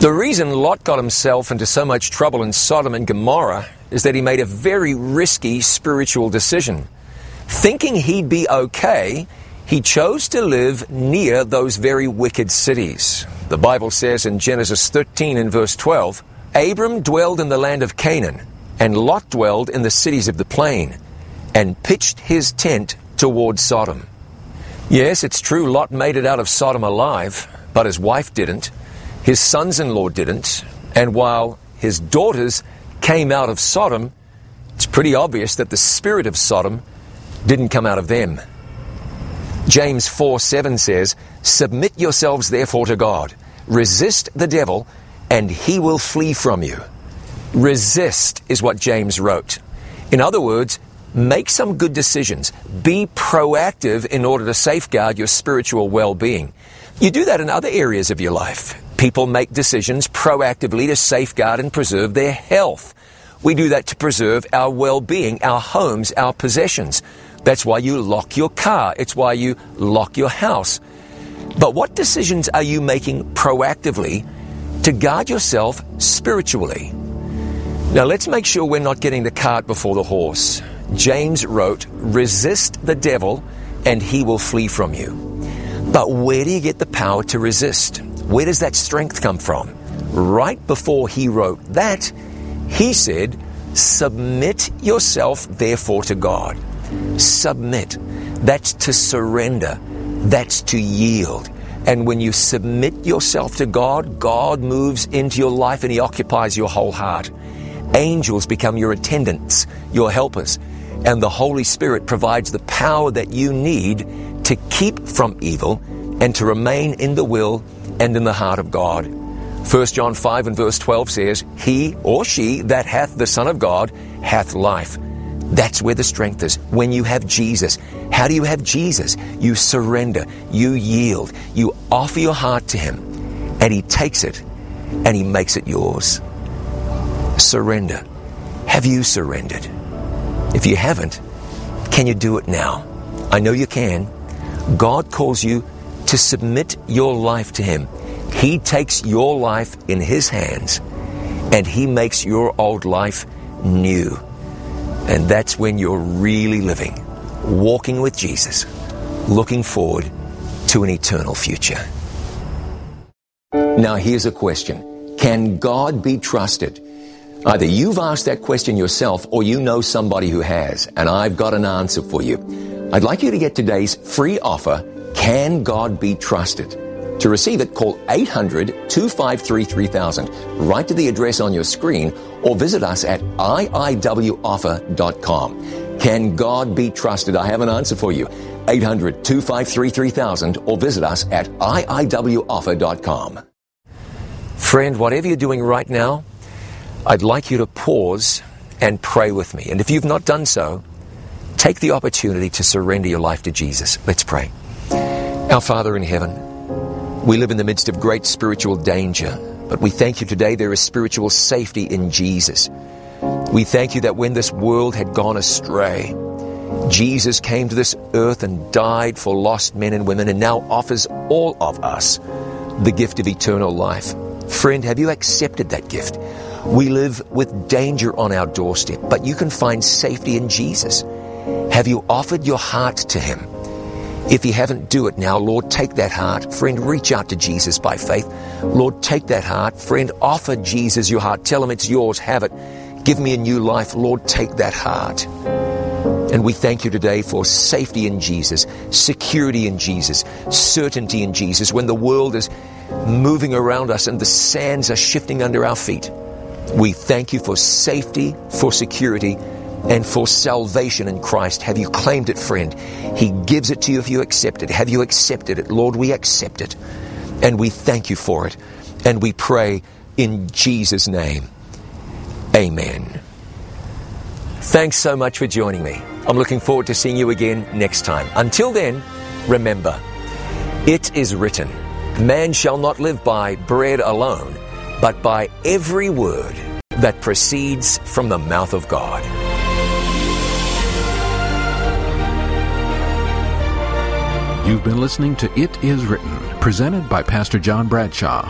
The reason Lot got himself into so much trouble in Sodom and Gomorrah is that he made a very risky spiritual decision. Thinking he'd be okay, he chose to live near those very wicked cities. The Bible says in Genesis 13 and verse 12, Abram dwelled in the land of Canaan, and Lot dwelled in the cities of the plain, and pitched his tent towards Sodom. Yes, it's true, Lot made it out of Sodom alive, but his wife didn't. His sons-in-law didn't. And while his daughters came out of Sodom, it's pretty obvious that the spirit of Sodom didn't come out of them. James 4:7 says, Submit yourselves therefore to God. Resist the devil, and he will flee from you. Resist is what James wrote. In other words, make some good decisions. Be proactive in order to safeguard your spiritual well-being. You do that in other areas of your life. People make decisions proactively to safeguard and preserve their health. We do that to preserve our well-being, our homes, our possessions. That's why you lock your car. It's why you lock your house. But what decisions are you making proactively to guard yourself spiritually? Now let's make sure we're not getting the cart before the horse. James wrote, Resist the devil and he will flee from you. But where do you get the power to resist? Where does that strength come from? Right before he wrote that, he said, Submit yourself therefore to God. Submit. That's to surrender. That's to yield. And when you submit yourself to God, God moves into your life and he occupies your whole heart. Angels become your attendants, your helpers. And the Holy Spirit provides the power that you need to keep from evil and to remain in the will and in the heart of God. 1 John 5 and verse 12 says, He or she that hath the Son of God hath life. That's where the strength is. When you have Jesus. How do you have Jesus? You surrender. You yield. You offer your heart to Him. And He takes it and He makes it yours. Surrender. Have you surrendered? If you haven't, can you do it now? I know you can. God calls you to submit your life to Him. He takes your life in His hands and He makes your old life new. And that's when you're really living, walking with Jesus, looking forward to an eternal future. Now here's a question. Can God be trusted? Either you've asked that question yourself or you know somebody who has, and I've got an answer for you. I'd like you to get today's free offer, Can God Be Trusted? To receive it, call 800-253-3000. Write to the address on your screen or visit us at iiwoffer.com. Can God be trusted? I have an answer for you. 800-253-3000 or visit us at iiwoffer.com. Friend, whatever you're doing right now, I'd like you to pause and pray with me. And if you've not done so, take the opportunity to surrender your life to Jesus. Let's pray. Our Father in heaven, we live in the midst of great spiritual danger, but we thank you today there is spiritual safety in Jesus. We thank you that when this world had gone astray, Jesus came to this earth and died for lost men and women and now offers all of us the gift of eternal life. Friend, have you accepted that gift? We live with danger on our doorstep, but you can find safety in Jesus. Have you offered your heart to Him? If you haven't, do it now. Lord, take that heart. Friend, reach out to Jesus by faith. Lord, take that heart. Friend, offer Jesus your heart. Tell Him it's yours. Have it. Give me a new life. Lord, take that heart. And we thank you today for safety in Jesus, security in Jesus, certainty in Jesus. When the world is moving around us and the sands are shifting under our feet, we thank you for safety, for security, and for salvation in Christ. Have you claimed it, friend? He gives it to you if you accept it. Have you accepted it? Lord, we accept it. And we thank you for it. And we pray in Jesus' name. Amen. Thanks so much for joining me. I'm looking forward to seeing you again next time. Until then, remember, it is written, man shall not live by bread alone, but by every word that proceeds from the mouth of God. You've been listening to It Is Written, presented by Pastor John Bradshaw.